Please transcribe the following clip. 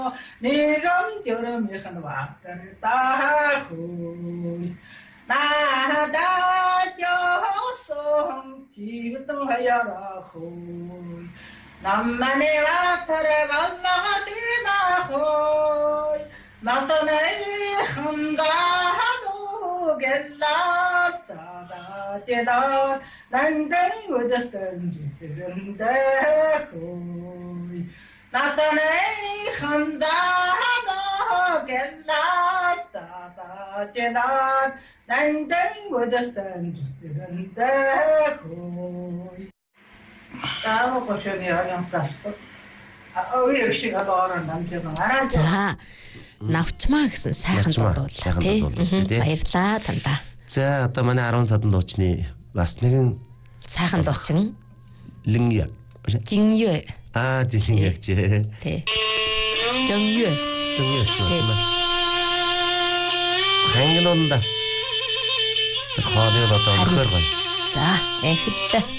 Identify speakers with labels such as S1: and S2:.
S1: Нэгэн жөрөмийнхэн ватар таахуй надад ёсон кивтэн хаяарахуй намманы ватар баллагасимахуй насанай хандааду гэллатада теда нандэн өдөстөн жирэндахуй 나선의 함다하다 겔라따다 제단 난등 고저스탄 주스른데 고이 아무 것이 아니야 따스도 의식가 도어는 남자가 알아.
S2: За навчмаа гэсэн сайхан дуудууллаа тий. Баярлаа тандаа.
S3: За одоо манай 10 садан дуучны бас нэгэн
S2: сайхан дуучин
S3: Линья.
S2: Жиньюэ.
S3: Дилиньягч.
S2: Тий. Жиньюэгч.
S3: Жиньюэгч байна. Хангинонда. Тэр хоолыг одоо өнөхөр гоё.
S2: За, эхэллээ.